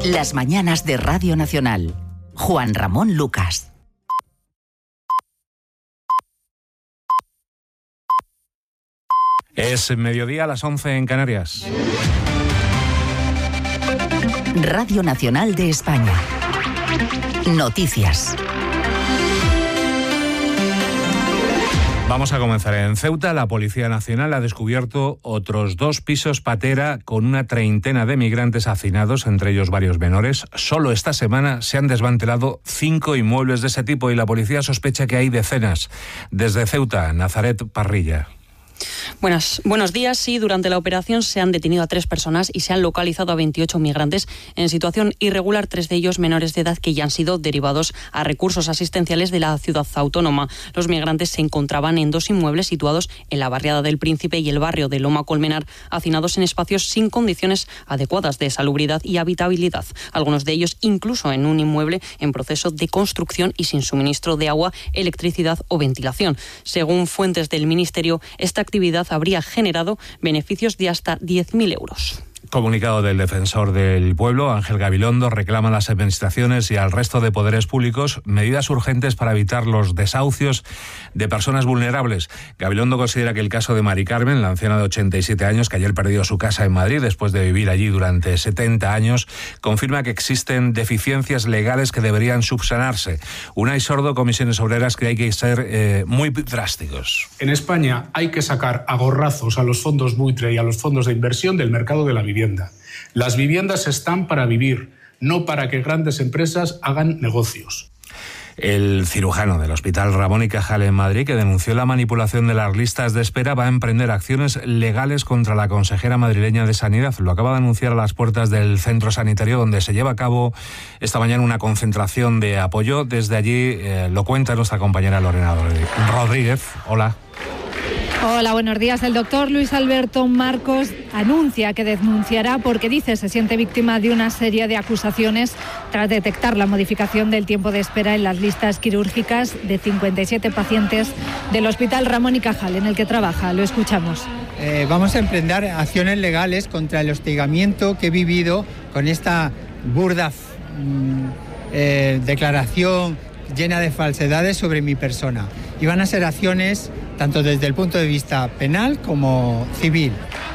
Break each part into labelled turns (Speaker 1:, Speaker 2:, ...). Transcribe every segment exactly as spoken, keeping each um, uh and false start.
Speaker 1: Las mañanas de Radio Nacional. Juan Ramón Lucas.
Speaker 2: Es mediodía a las once en Canarias.
Speaker 1: Radio Nacional de España. Noticias.
Speaker 2: Vamos a comenzar. En Ceuta, la Policía Nacional ha descubierto otros dos pisos patera con una treintena de migrantes hacinados, entre ellos varios menores. Solo esta semana se han desmantelado cinco inmuebles de ese tipo y la policía sospecha que hay decenas. Desde Ceuta, Nazaret Parrilla.
Speaker 3: Buenas, buenos días. Sí, durante la operación se han detenido a tres personas y se han localizado a veintiocho migrantes en situación irregular, tres de ellos menores de edad que ya han sido derivados a recursos asistenciales de la ciudad autónoma. Los migrantes se encontraban en dos inmuebles situados en la barriada del Príncipe y el barrio de Loma Colmenar, hacinados en espacios sin condiciones adecuadas de salubridad y habitabilidad. Algunos de ellos incluso en un inmueble en proceso de construcción y sin suministro de agua, electricidad o ventilación. Según fuentes del Ministerio, esta actividad habría generado beneficios de hasta diez mil euros.
Speaker 2: Comunicado del defensor del pueblo, Ángel Gabilondo, reclama a las administraciones y al resto de poderes públicos medidas urgentes para evitar los desahucios de personas vulnerables. Gabilondo considera que el caso de Mari Carmen, la anciana de ochenta y siete años, que ayer perdió su casa en Madrid después de vivir allí durante setenta años, confirma que existen deficiencias legales que deberían subsanarse. Unai Sordo, Comisiones Obreras, que hay que ser eh, muy drásticos.
Speaker 4: En España hay que sacar a gorrazos a los fondos buitre y a los fondos de inversión del mercado de la vivienda. Las viviendas están para vivir, no para que grandes empresas hagan negocios.
Speaker 2: El cirujano del Hospital Ramón y Cajal en Madrid, que denunció la manipulación de las listas de espera, va a emprender acciones legales contra la consejera madrileña de Sanidad. Lo acaba de anunciar a las puertas del centro sanitario donde se lleva a cabo esta mañana una concentración de apoyo. Desde allí eh, lo cuenta nuestra compañera Lorena Rodríguez. Hola.
Speaker 5: Hola, buenos días. El doctor Luis Alberto Marcos anuncia que denunciará porque dice se siente víctima de una serie de acusaciones tras detectar la modificación del tiempo de espera en las listas quirúrgicas de cincuenta y siete pacientes del Hospital Ramón y Cajal, en el que trabaja. Lo escuchamos.
Speaker 6: Eh, vamos a emprender acciones legales contra el hostigamiento que he vivido con esta burda mmm, eh, declaración llena de falsedades sobre mi persona. Y van a ser acciones tanto desde el punto de vista penal como civil.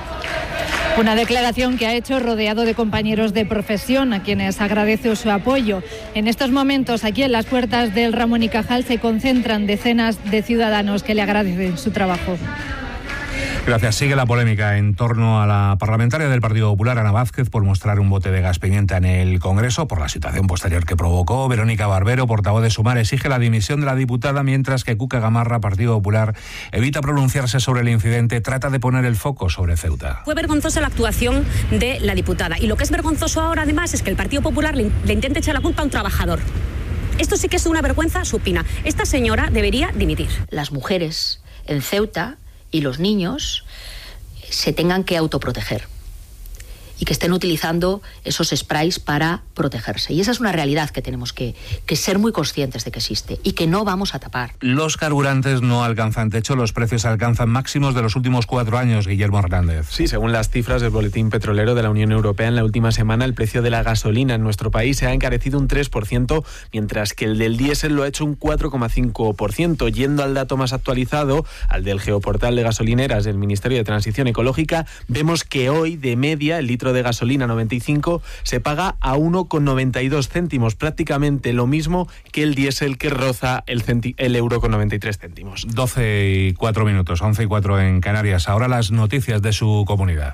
Speaker 5: Una declaración que ha hecho rodeado de compañeros de profesión, a quienes agradece su apoyo. En estos momentos, aquí en las puertas del Ramón y Cajal, se concentran decenas de ciudadanos que le agradecen su trabajo.
Speaker 2: Gracias. Sigue la polémica en torno a la parlamentaria del Partido Popular, Ana Vázquez, por mostrar un bote de gas pimienta en el Congreso por la situación posterior que provocó. Verónica Barbero, portavoz de Sumar, exige la dimisión de la diputada, mientras que Cuca Gamarra, Partido Popular, evita pronunciarse sobre el incidente, trata de poner el foco sobre Ceuta.
Speaker 7: Fue vergonzosa la actuación de la diputada y lo que es vergonzoso ahora además es que el Partido Popular le, le intente echar la culpa a un trabajador. Esto sí que es una vergüenza supina. Esta señora debería dimitir.
Speaker 8: Las mujeres en Ceuta y los niños se tengan que autoproteger y que estén utilizando esos sprays para protegerse. Y esa es una realidad que tenemos que, que ser muy conscientes de que existe y que no vamos a tapar.
Speaker 2: Los carburantes no alcanzan techo, los precios alcanzan máximos de los últimos cuatro años, Guillermo Hernández.
Speaker 9: Sí, según las cifras del Boletín Petrolero de la Unión Europea, en la última semana el precio de la gasolina en nuestro país se ha encarecido un tres por ciento, mientras que el del diésel lo ha hecho un cuatro coma cinco por ciento. Yendo al dato más actualizado, al del geoportal de gasolineras del Ministerio de Transición Ecológica, vemos que hoy, de media, el litro de gasolina noventa y cinco se paga a uno con noventa y dos céntimos, prácticamente lo mismo que el diésel, que roza el, centi- el euro con noventa y tres céntimos.
Speaker 2: doce y cuatro minutos, once y cuatro en Canarias. Ahora las noticias de su comunidad.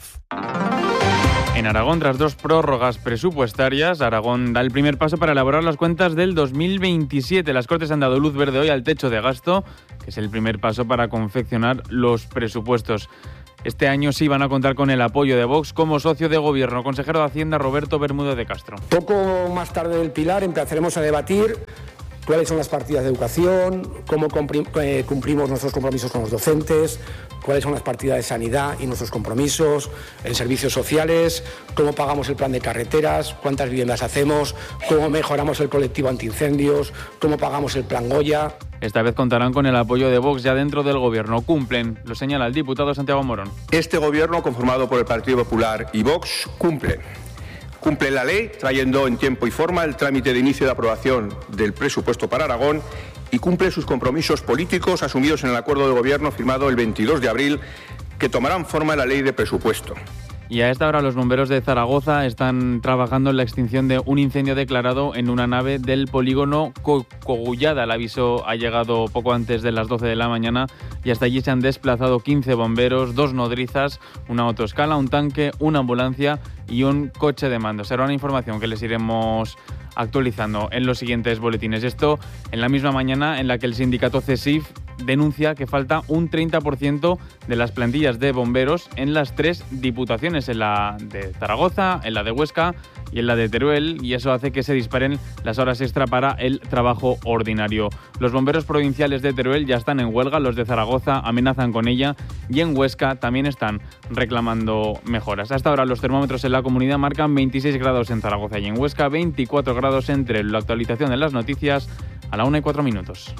Speaker 10: En Aragón, tras dos prórrogas presupuestarias, Aragón da el primer paso para elaborar las cuentas del dos mil veintisiete. Las Cortes han dado luz verde hoy al techo de gasto, que es el primer paso para confeccionar los presupuestos. Este año sí van a contar con el apoyo de Vox como socio de gobierno. Consejero de Hacienda, Roberto Bermúdez de Castro.
Speaker 11: Poco más tarde del Pilar empezaremos a debatir cuáles son las partidas de educación, cómo cumplimos nuestros compromisos con los docentes, cuáles son las partidas de sanidad y nuestros compromisos, en servicios sociales, cómo pagamos el plan de carreteras, cuántas viviendas hacemos, cómo mejoramos el colectivo antiincendios, cómo pagamos el plan Goya.
Speaker 10: Esta vez contarán con el apoyo de Vox ya dentro del gobierno. Cumplen, lo señala el diputado Santiago Morón.
Speaker 12: Este gobierno, conformado por el Partido Popular y Vox, cumple. Cumple la ley, trayendo en tiempo y forma el trámite de inicio de aprobación del presupuesto para Aragón y cumple sus compromisos políticos asumidos en el acuerdo de gobierno firmado el veintidós de abril, que tomarán forma en la ley de presupuesto.
Speaker 10: Y a esta hora los bomberos de Zaragoza están trabajando en la extinción de un incendio declarado en una nave del polígono Cogullada. El aviso ha llegado poco antes de las doce de la mañana y hasta allí se han desplazado quince bomberos, dos nodrizas, una autoescala, un tanque, una ambulancia y un coche de mando. Será una información que les iremos actualizando en los siguientes boletines. Esto en la misma mañana en la que el sindicato CESIF denuncia que falta un treinta por ciento de las plantillas de bomberos en las tres diputaciones, en la de Zaragoza, en la de Huesca y en la de Teruel, y eso hace que se disparen las horas extra para el trabajo ordinario. Los bomberos provinciales de Teruel ya están en huelga, los de Zaragoza amenazan con ella y en Huesca también están reclamando mejoras. Hasta ahora los termómetros en la comunidad marcan veintiséis grados en Zaragoza y en Huesca, veinticuatro grados en Teruel. La actualización de las noticias a la una y cuatro minutos.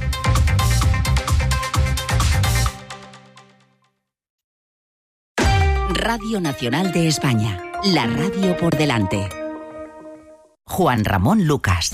Speaker 1: Radio Nacional de España, la radio por delante. Juan Ramón Lucas.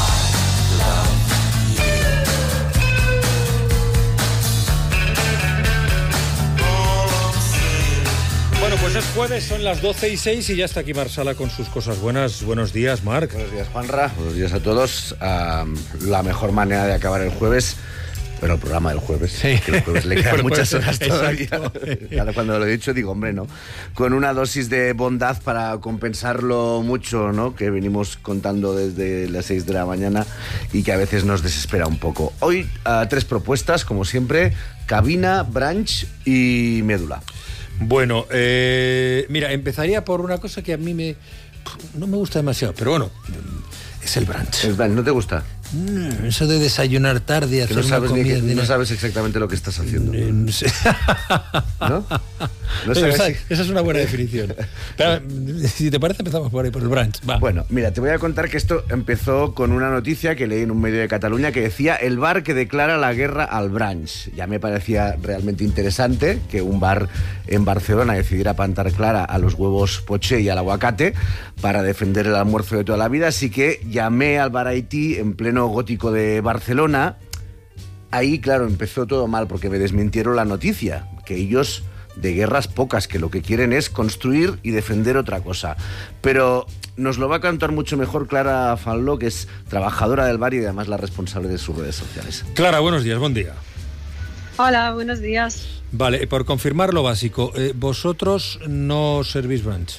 Speaker 13: Bueno, pues es jueves, son las doce y seis y ya está aquí Marc Sala con sus cosas buenas. Buenos días, Marc.
Speaker 14: Buenos días, Juanra. Buenos días a todos. Um, la mejor manera de acabar el jueves... Pero el programa del jueves, sí. Que el jueves le quedan bueno, muchas horas todavía. Claro, cuando lo he dicho digo, hombre, ¿no? Con una dosis de bondad para compensarlo mucho, ¿no? Que venimos contando desde las seis de la mañana y que a veces nos desespera un poco. Hoy, uh, tres propuestas, como siempre, cabina, brunch y médula.
Speaker 13: Bueno, eh, mira, empezaría por una cosa que a mí me no me gusta demasiado, pero bueno, es el brunch.
Speaker 14: ¿El brunch no te gusta?
Speaker 13: No, eso de desayunar tarde y hacer
Speaker 14: no sabes
Speaker 13: una comida...
Speaker 14: Ni,
Speaker 13: de...
Speaker 14: No sabes exactamente lo que estás haciendo.
Speaker 13: No, no sé.
Speaker 14: ¿No? ¿No
Speaker 13: sabes? Esa,
Speaker 14: si...
Speaker 13: esa es una buena definición. Pero, si te parece, empezamos por ahí, por el brunch. Va.
Speaker 14: Bueno, mira, te voy a contar que esto empezó con una noticia que leí en un medio de Cataluña que decía el bar que declara la guerra al brunch. Ya me parecía realmente interesante que un bar en Barcelona decidiera plantar cara a los huevos poché y al aguacate para defender el almuerzo de toda la vida, así que llamé al Bar Haití en pleno gótico de Barcelona. Ahí, claro, empezó todo mal porque me desmintieron la noticia, que ellos de guerras pocas, que lo que quieren es construir y defender otra cosa. Pero nos lo va a cantar mucho mejor Clara Fanló, que es trabajadora del bar y además la responsable de sus redes sociales.
Speaker 13: Clara, buenos días, buen día.
Speaker 15: Hola, buenos días.
Speaker 13: Vale, por confirmar lo básico, eh, ¿vosotros no servís brunch?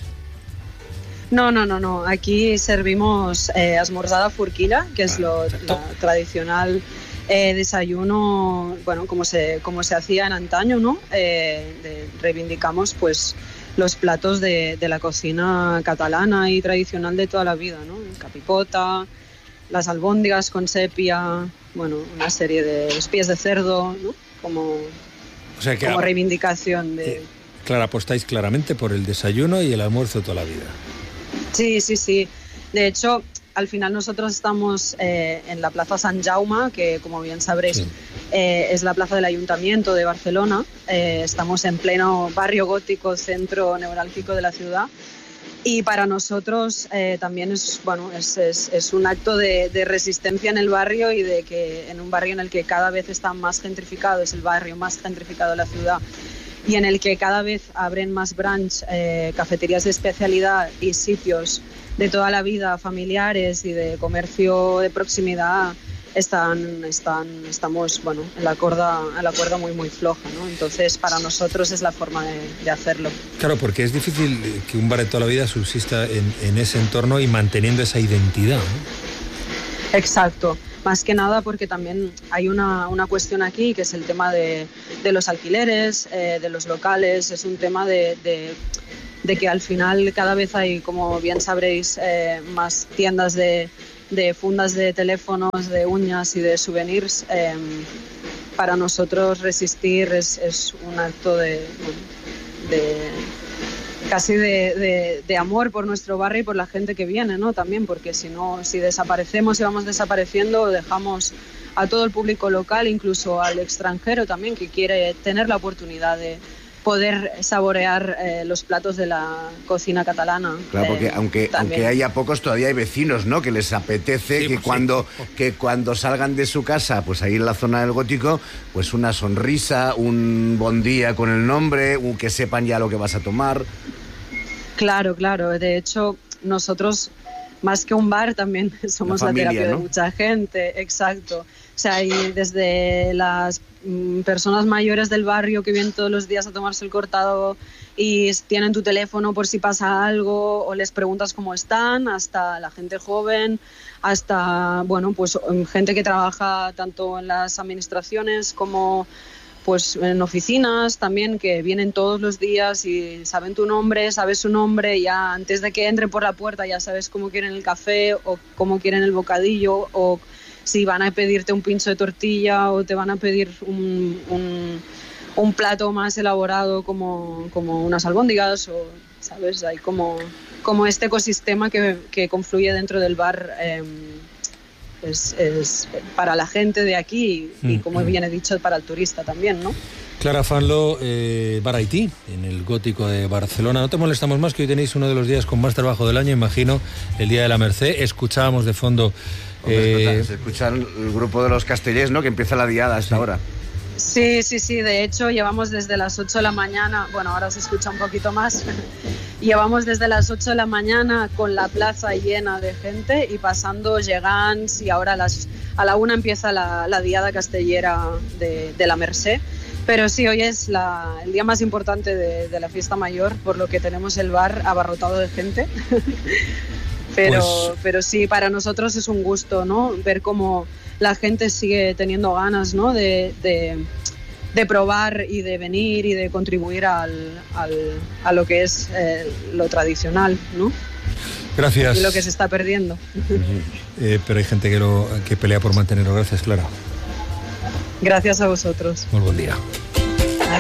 Speaker 15: No, no, no, no. Aquí servimos eh, esmorzada furquilla, que es lo la tradicional eh, desayuno, bueno, como se como se hacía en antaño, ¿no? Eh, de, reivindicamos, pues, los platos de, de la cocina catalana y tradicional de toda la vida, ¿no? Capipota, las albóndigas con sepia, bueno, una serie de los pies de cerdo, ¿no? Como,
Speaker 13: o sea que
Speaker 15: como
Speaker 13: a...
Speaker 15: reivindicación de...
Speaker 13: Eh, Clara, apostáis claramente por el desayuno y el almuerzo de toda la vida.
Speaker 15: Sí, sí, sí. De hecho, al final nosotros estamos eh, en la Plaza Sant Jaume, que como bien sabréis sí. eh, es la plaza del Ayuntamiento de Barcelona. Eh, estamos en pleno barrio gótico, centro neurálgico de la ciudad. Y para nosotros eh, también es, bueno, es, es, es un acto de, de resistencia en el barrio y de que en un barrio en el que cada vez está más gentrificado, es el barrio más gentrificado de la ciudad, y en el que cada vez abren más brunch, eh, cafeterías de especialidad y sitios de toda la vida, familiares y de comercio de proximidad, están, están, estamos bueno, en la cuerda, en la cuerda muy, muy floja, ¿no? Entonces, para nosotros es la forma de, de hacerlo.
Speaker 13: Claro, porque es difícil que un bar de toda la vida subsista en, en ese entorno y manteniendo esa identidad, ¿no?
Speaker 15: Exacto. Más que nada porque también hay una, una cuestión aquí, que es el tema de, de los alquileres, eh, de los locales. Es un tema de, de, de que al final cada vez hay, como bien sabréis, eh, más tiendas de, de fundas de teléfonos, de uñas y de souvenirs. Eh, para nosotros resistir es, es un acto de... de casi de, de, de amor por nuestro barrio y por la gente que viene, ¿no? También, porque si no, si desaparecemos y vamos desapareciendo, dejamos a todo el público local, incluso al extranjero también, que quiere tener la oportunidad de, poder saborear eh, los platos de la cocina catalana.
Speaker 14: Claro, porque
Speaker 15: eh,
Speaker 14: aunque, aunque haya pocos, todavía hay vecinos, ¿no? Que les apetece sí, que, pues cuando, sí. que cuando salgan de su casa, pues ahí en la zona del Gótico, pues una sonrisa, un buen día con el nombre, un que sepan ya lo que vas a tomar.
Speaker 15: Claro, claro. De hecho, nosotros, más que un bar, también somos la, familia, la terapia, ¿no?, de mucha gente. Exacto. O sea, y desde las mm, personas mayores del barrio que vienen todos los días a tomarse el cortado y tienen tu teléfono por si pasa algo o les preguntas cómo están, hasta la gente joven, hasta, bueno, pues gente que trabaja tanto en las administraciones como pues en oficinas también, que vienen todos los días y saben tu nombre, sabes su nombre, ya antes de que entre por la puerta ya sabes cómo quieren el café o cómo quieren el bocadillo, o si van a pedirte un pincho de tortilla o te van a pedir un, un, un plato más elaborado como, como unas albóndigas, o, ¿sabes? Hay como, como este ecosistema que, que confluye dentro del bar. Eh, Es, es para la gente de aquí y, como bien he dicho, para el turista también, ¿no?
Speaker 13: Clara Fanlo, eh, Bar Haití, en el Gótico de Barcelona. No te molestamos más, que hoy tenéis uno de los días con más trabajo del año, imagino, el Día de la Merced. Escuchábamos de fondo...
Speaker 14: Eh... Se escucha el grupo de los Castellers, ¿no?, que empieza la diada a esta
Speaker 15: sí.
Speaker 14: hora.
Speaker 15: Sí, sí, sí. De hecho, llevamos desde las ocho de la mañana, bueno, ahora se escucha un poquito más, llevamos desde las ocho de la mañana con la plaza llena de gente y pasando gegants, y ahora a, las, a la una empieza la, la diada castellera de, de la Mercè. Pero sí, hoy es la, el día más importante de, de la fiesta mayor, por lo que tenemos el bar abarrotado de gente. pero, pues... pero sí, para nosotros es un gusto, ¿no?, ver cómo la gente sigue teniendo ganas, ¿no?, de, de, de probar y de venir y de contribuir al, al, a lo que es eh, lo tradicional, ¿no?
Speaker 13: Gracias.
Speaker 15: Y lo que se está perdiendo.
Speaker 13: Eh, pero hay gente que, lo, que pelea por mantenerlo. Gracias, Clara.
Speaker 15: Gracias a vosotros.
Speaker 13: Muy buen día.